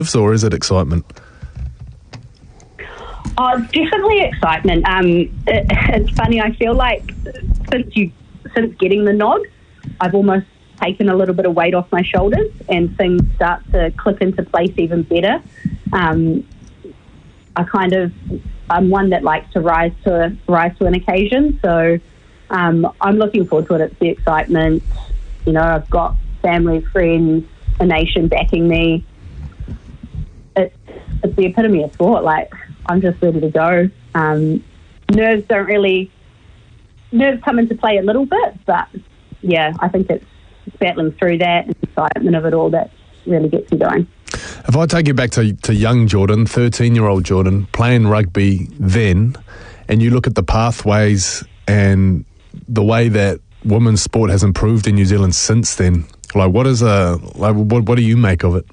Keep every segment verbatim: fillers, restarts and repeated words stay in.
or is it excitement? Oh, definitely excitement. Um, it, it's funny. I feel like since you since getting the nod, I've almost taken a little bit of weight off my shoulders, and things start to click into place even better. Um, I kind of I'm one that likes to rise to rise to an occasion, so um, I'm looking forward to it. It's the excitement. You know, I've got family, friends, a nation backing me. It's it's the epitome of sport. Like, I'm just ready to go. Um, nerves don't really... Nerves come into play a little bit, but, yeah, I think it's battling through that and excitement of it all that really gets me going. If I take you back to, to young Jordan, thirteen-year-old Jordan, playing rugby then, and you look at the pathways and the way that women's sport has improved in New Zealand since then, like, what is a... Like, what, what do you make of it?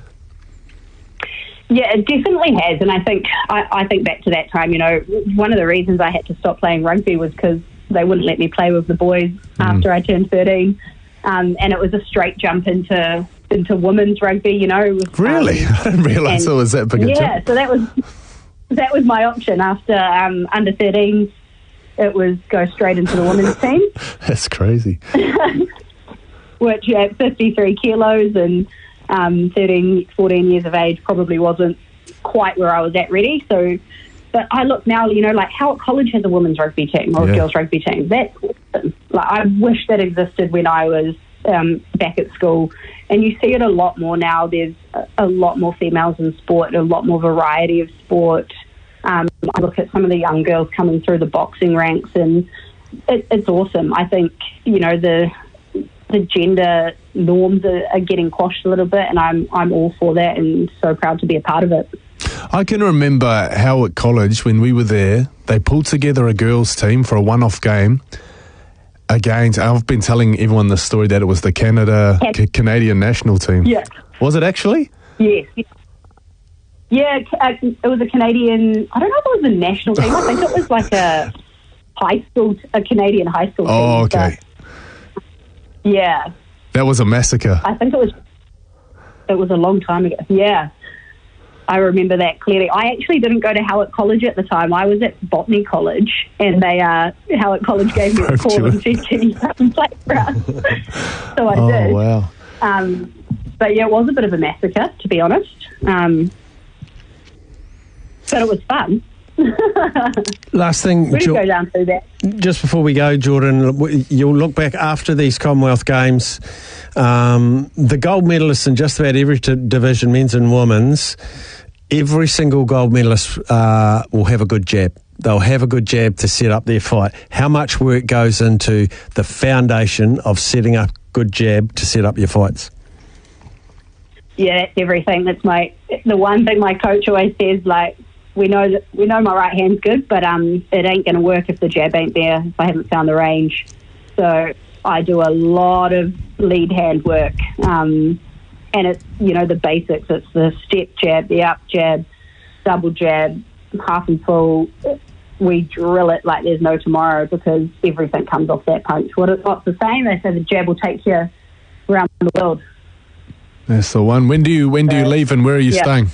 Yeah, it definitely has, and I think I, I think back to that time. You know, one of the reasons I had to stop playing rugby was because they wouldn't let me play with the boys mm. after I turned thirteen, um, and it was a straight jump into into women's rugby. You know, really, um, I didn't realise it was that big a jump. Yeah, so that was that was my option after um, under thirteens. It was go straight into the women's team. That's crazy. Which at fifty-three kilos and Um, thirteen, fourteen years of age probably wasn't quite where I was at ready. So, but I look now, you know, like Howard College has a women's rugby team or yeah. a girls rugby team. That's awesome. Like, I wish that existed when I was um, back at school. And you see it a lot more now. There's a, a lot more females in sport, a lot more variety of sport. Um, I look at some of the young girls coming through the boxing ranks, and it, it's awesome. I think, you know, the the gender norms are, are getting quashed a little bit, and I'm I'm all for that and so proud to be a part of it. I can remember how at college, when we were there, they pulled together a girls' team for a one-off game against, I've been telling everyone this story, that it was the Canada yeah. C- Canadian national team. Yeah. Was it actually? Yes. Yeah, uh, it was a Canadian, I don't know if it was a national team. I think it was like a high school, a Canadian high school team. Oh, okay. Yeah. That was a massacre. I think it was it was a long time ago. Yeah. I remember that clearly. I actually didn't go to Howard College at the time. I was at Botany College, and they uh, Howard College gave me a call and said, can you come and play for us? So I oh, did. Oh, wow. Um, but yeah, it was a bit of a massacre, to be honest. Um, but it was fun. Last thing, we didn't go down through that. Just before we go, Jordan, you'll look back after these Commonwealth Games. Um, the gold medalists in just about every t- division, men's and women's, every single gold medalist uh, will have a good jab. They'll have a good jab to set up their fight. How much work goes into the foundation of setting up good jab to set up your fights? Yeah, that's everything. That's my the one thing my coach always says, like, We know that we know my right hand's good, but um, it ain't going to work if the jab ain't there, if I haven't found the range. So I do a lot of lead hand work, um, and it's, you know, the basics. It's the step jab, the up jab, double jab, half and full. We drill it like there's no tomorrow because everything comes off that punch. What it, what's the same? They say the jab will take you around the world. That's the one. When do you when do you leave, and where are you yeah. staying?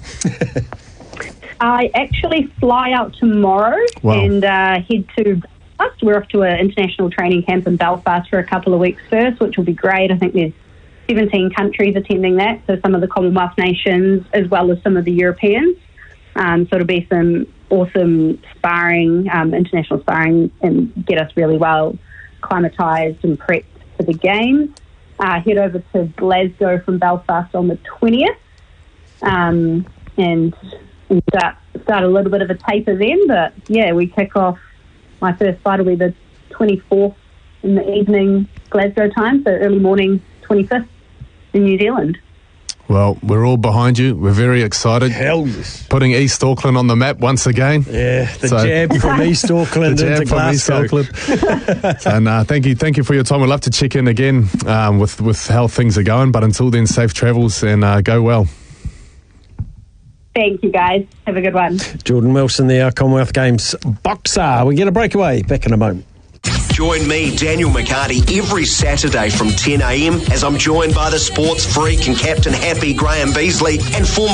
I actually fly out tomorrow wow. and uh, head to Belfast. We're off to an international training camp in Belfast for a couple of weeks first, which will be great. I think there's seventeen countries attending that, so some of the Commonwealth nations as well as some of the Europeans. Um, so it'll be some awesome sparring, um, international sparring, and get us really well acclimatised and prepped for the games. Uh, head over to Glasgow from Belfast on the twentieth um, and... and start, start a little bit of a taper then. But, yeah, we kick off, my first fight will be the twenty-fourth in the evening Glasgow time, so early morning twenty-fifth in New Zealand. Well, we're all behind you. We're very excited. Hell yes. Putting East Auckland on the map once again. Yeah, the so, jab from East Auckland the jab into Glasgow. From East Auckland. And uh, thank you thank you for your time. We'd love to check in again um, with, with how things are going. But until then, safe travels and uh, go well. Thank you, guys. Have a good one. Jordan Wilson there, Commonwealth Games boxer. We get a breakaway. Back in a moment. Join me, Daniel McCarty, every Saturday from ten a m as I'm joined by the sports freak and captain Happy Graham Beasley and former